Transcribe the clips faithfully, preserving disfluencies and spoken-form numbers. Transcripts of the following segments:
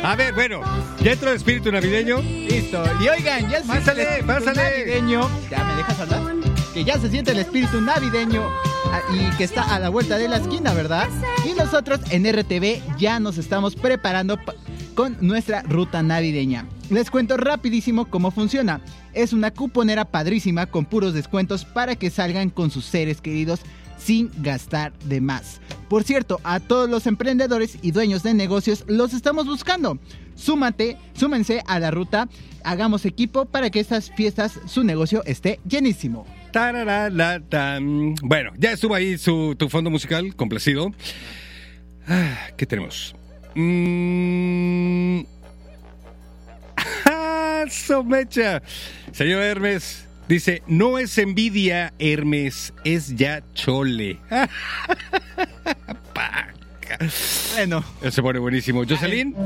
A ver, bueno, ya entró el espíritu navideño. Listo. Y oigan, ya se siente el espíritu pásale. navideño. ¿Ya me dejas hablar? Que ya se siente el espíritu navideño y que está a la vuelta de la esquina, ¿verdad? Y nosotros en R T V ya nos estamos preparando pa- con nuestra ruta navideña. Les cuento rapidísimo cómo funciona. Es una cuponera padrísima con puros descuentos para que salgan con sus seres queridos sin gastar de más. Por cierto, a todos los emprendedores y dueños de negocios los estamos buscando. Súmate, súmense a la ruta, hagamos equipo para que estas fiestas su negocio esté llenísimo. Tararalatan. Bueno, ya estuvo ahí su, tu fondo musical, complacido. Ah, ¿qué tenemos? Mm... ¡Ah, somecha! Señor Hermes, dice, no es envidia, Hermes, es ya chole. Bueno. Él se pone buenísimo. ¿Jocelyn?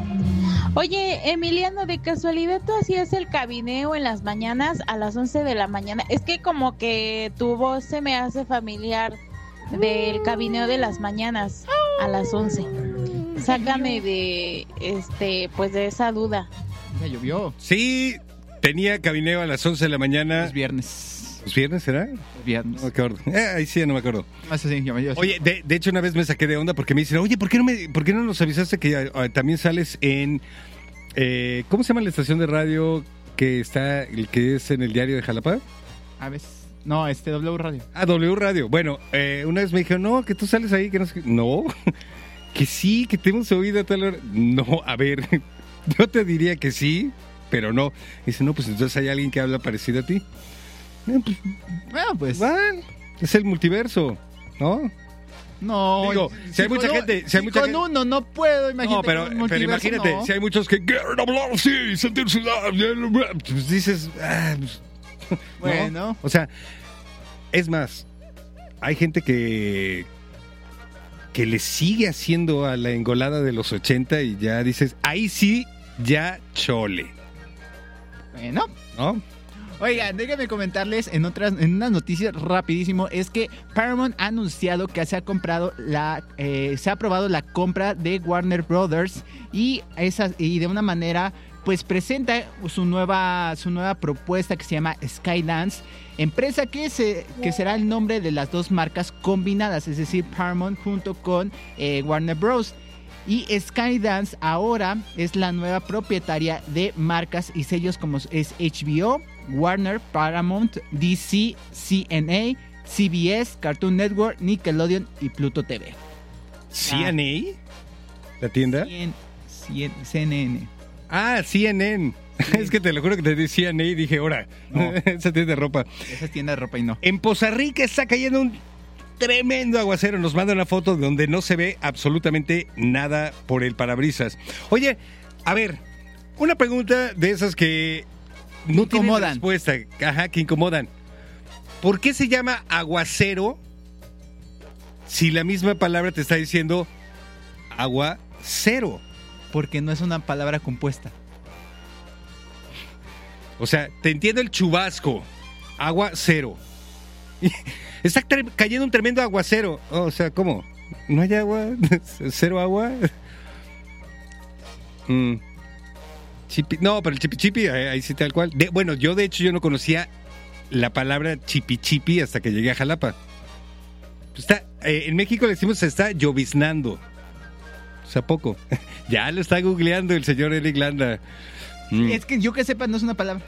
Oye, Emiliano, ¿de casualidad tú hacías el cabineo en las mañanas a las once de la mañana? Es que como que tu voz se me hace familiar del cabineo de las mañanas a las once. Sácame de, este, pues de esa duda. Ya llovió. Sí, tenía cabineo a las once de la mañana. Es viernes. ¿Es viernes, será? Es viernes. No me acuerdo. Eh, ahí sí, no me acuerdo. Ah, sí, sí, yo, yo, Oye, de, de hecho una vez me saqué de onda porque me dicen, oye, ¿por qué no, me, por qué no nos avisaste que uh, también sales en... Eh, ¿Cómo se llama la estación de radio que está, el que es en el diario de Jalapa? A ver, no, este W Radio. Ah, W Radio. Bueno, eh, una vez me dijeron, no, que tú sales ahí, que no sé qué. No, que sí, que te hemos oído a tal hora. No, a ver, yo te diría que sí, pero no. Dice, no, pues entonces hay alguien que habla parecido a ti. Eh, pues, Bueno, pues. bueno, es el multiverso, ¿no? No, Digo, si hay mucha con gente- un- si hay si mucha con gente- uno no puedo, imagínate. No, pero, con un pero multiverso, imagínate, no. si hay muchos que quieren hablar así, sentirse... Pues dices... Ah, pues, ¿no? Bueno. O sea, es más, hay gente que... que le sigue haciendo a la engolada de los ochenta y ya dices, ahí sí, ya chole, Bueno. ¿no? Oigan, déjenme comentarles en otras, en unas noticias rapidísimo, es que Paramount ha anunciado que se ha comprado la, eh, se ha aprobado la compra de Warner Brothers y esa, y de una manera, pues presenta su nueva, su nueva propuesta que se llama Skydance, empresa que se, que será el nombre de las dos marcas combinadas, es decir, Paramount junto con eh, Warner Bros. Y Skydance ahora es la nueva propietaria de marcas y sellos como es H B O, Warner, Paramount, D C, C N A, C B S, Cartoon Network, Nickelodeon y Pluto T V. ¿C N A? ¿La tienda? C N N. Ah, C N N. Sí. Es que te lo juro que te decía C N A y dije, ahora, no. Esa tienda de ropa. Esa tienda de ropa y no. En Poza Rica está cayendo un tremendo aguacero. Nos manda una foto donde no se ve absolutamente nada por el parabrisas. Oye, a ver, una pregunta de esas que no tienen respuesta. Ajá, que incomodan. ¿Por qué se llama aguacero si la misma palabra te está diciendo agua cero? Porque no es una palabra compuesta. O sea, te entiendo el chubasco. Agua cero. Está tre- cayendo un tremendo aguacero. Oh, o sea, ¿cómo? ¿No hay agua? ¿Cero agua? Mm. Chipi- no, pero el chipi chipi, ahí, ahí sí tal cual. De, bueno, yo de hecho yo no conocía la palabra chipi chipi hasta que llegué a Jalapa. Está, eh, en México le decimos se está lloviznando. O sea, poco. Ya lo está googleando el señor Eric Landa. Mm. Es que yo que sepa no es una palabra.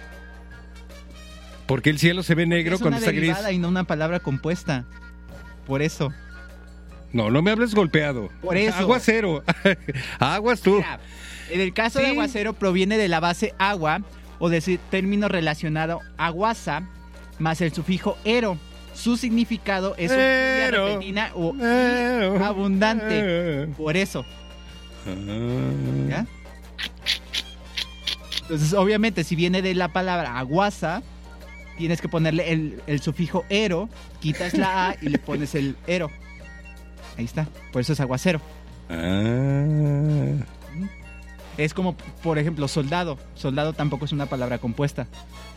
Porque el cielo se ve negro cuando está gris. Es una derivada y no una palabra compuesta. Por eso. No, no me hables golpeado. Por eso. Aguacero. Aguas tú. Mira, en el caso Sí. de aguacero proviene de la base agua o de su término relacionado aguasa más el sufijo ero. Su significado es una lluvia Ero. repentina o Ero. abundante. Ero. Por eso. Ah. ¿Ya? Entonces, obviamente, si viene de la palabra aguasa, tienes que ponerle el, el sufijo ero, quitas la A y le pones el ero. Ahí está. Por eso es aguacero. Ah. Es como, por ejemplo, soldado. Soldado tampoco es una palabra compuesta.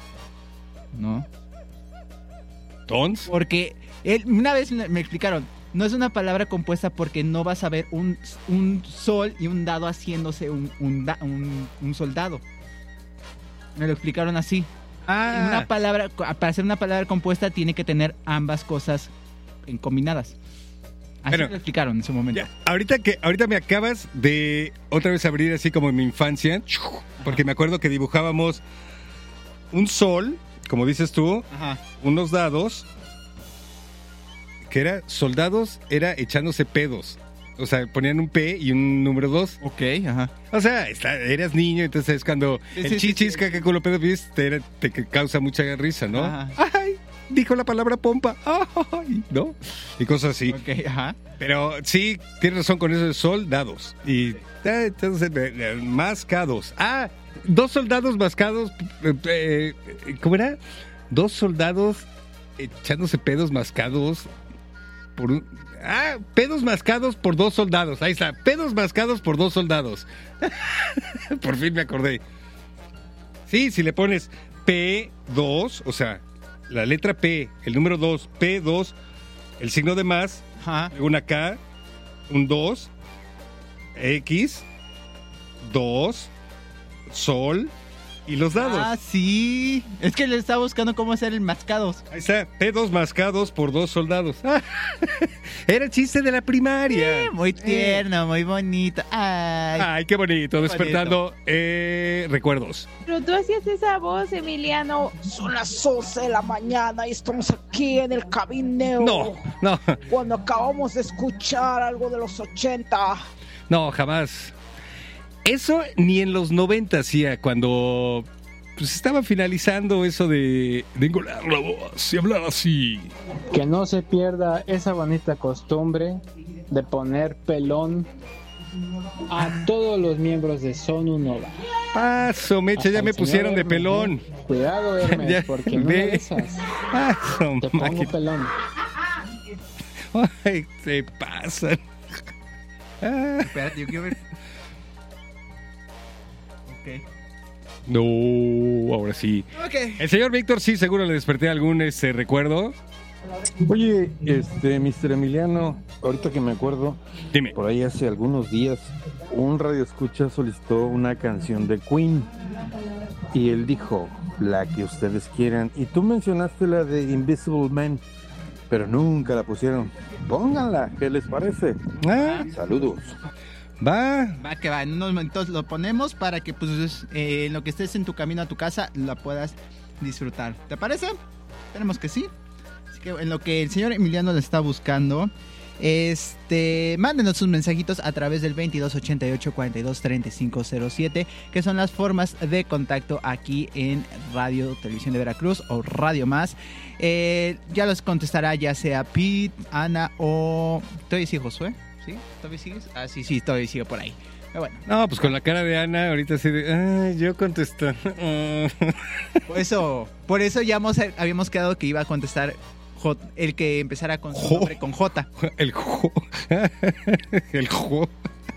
¿No? ¿Tons? Porque él, una vez me explicaron, No es una palabra compuesta porque no vas a ver un, un sol y un dado haciéndose un, un, da- un, un soldado. Me lo explicaron así. Ah, Una palabra, para ser una palabra compuesta tiene que tener ambas cosas en- combinadas. Así Bueno, me lo explicaron en su momento. ya, ahorita que ahorita me acabas de otra vez abrir así como en mi infancia, porque me acuerdo que dibujábamos un sol, como dices tú, Ajá. unos dados, que era soldados, era echándose pedos. O sea, ponían un P y un número dos. Ok, ajá. O sea, está- eras niño, entonces es cuando Sí, el sí, sí, chichis, sí. caca, culo, pedo, pis, te, era- te causa mucha risa, ¿no? Ajá. ¡Ay! Dijo la palabra pompa. ¡Ay! ¿No? Y cosas así. Ok, ajá. Pero sí, tienes razón con eso de soldados. Y eh, entonces, eh, eh, mascados. Ah, dos soldados mascados. eh, eh, ¿Cómo era? Dos soldados echándose pedos mascados por un. Ah, pedos mascados por dos soldados. Ahí está, pedos mascados por dos soldados. Por fin me acordé. Sí, si le pones P dos, o sea, la letra P, el número dos, P dos, el signo de más, Ajá. una K, un dos, X, dos, sol y los dados. Ah, sí. Es que le estaba buscando cómo hacer el mascados. Ahí está, P dos mascados por dos soldados. Era chiste de la primaria. Eh, muy tierno, muy bonito. Ay. Ay, qué bonito, despertando eh, recuerdos. Pero tú hacías esa voz, Emiliano. Son las once de la mañana y estamos aquí en el cabineo. No, no, Cuando acabamos de escuchar algo de los ochenta. no, jamás. Eso ni en los noventa hacía, cuando pues, estaba finalizando eso de, de engolar la voz y hablar así. Que no se pierda esa bonita costumbre de poner pelón a todos los miembros de Sonu Nova. Paso, Mecha, ya Hasta me el señor pusieron de Hermes, pelón. ¿eh? Cuidado, Hermes, Ya, porque en ve. una de esas Paso, te pongo máquina. pelón. Ay, se pasan. Ah, Espérate, yo quiero ver. Ok. no, ahora sí. Ok. El señor Víctor, sí, seguro le desperté algún ese recuerdo. Oye, este, mister Emiliano, ahorita que me acuerdo, Dime. por ahí hace algunos días, un radioescucha solicitó una canción de Queen y él dijo, la que ustedes quieran, y tú mencionaste la de Invisible Man, pero nunca la pusieron. Pónganla, ¿qué les parece? Ah, Saludos. va. Va que va, en unos momentos lo ponemos para que pues eh, en lo que estés en tu camino a tu casa la puedas disfrutar. ¿Te parece? Esperemos que sí. Así que en lo que el señor Emiliano le está buscando, este, mándenos sus mensajitos a través del veintidós ochenta y ocho cuarenta y dos treinta y cinco cero siete, que son las formas de contacto aquí en Radio Televisión de Veracruz o Radio Más. Eh, ya los contestará ya sea Pete, Ana o... ¿Todavía sigue Josué? ¿Sí? ¿Todavía sigues? Ah, sí, sí, todavía sigue por ahí. Pero bueno, No, pues con la cara de Ana, ahorita sí de. Ay, yo contesto. por eso, por eso ya hemos- habíamos quedado que iba a contestar J- el que empezara con su Jo. nombre con J. El jo. El jo.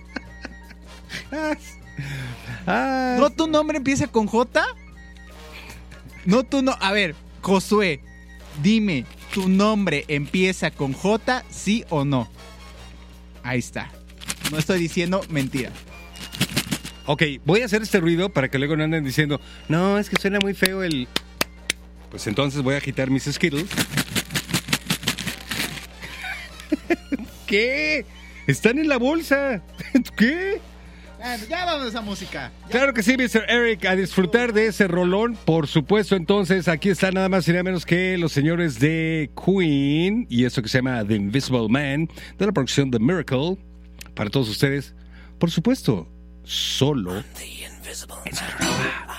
Ah, ¿No tu nombre empieza con J? No tu no. A ver, Josué, dime, ¿tu nombre empieza con J, sí o no? Ahí está. No estoy diciendo mentira. Ok, voy a hacer este ruido para que luego no anden diciendo, no, es que suena muy feo el... Pues entonces voy a agitar mis Skittles. ¿Qué? Están en la bolsa. ¿Qué? Bueno, ya vamos a esa música. Ya. Claro que sí, mister Eric, a disfrutar de ese rolón, por supuesto. Entonces, aquí está nada más y nada menos que los señores de Queen y eso que se llama The Invisible Man, de la producción The Miracle, para todos ustedes. Por supuesto, solo en Sonora.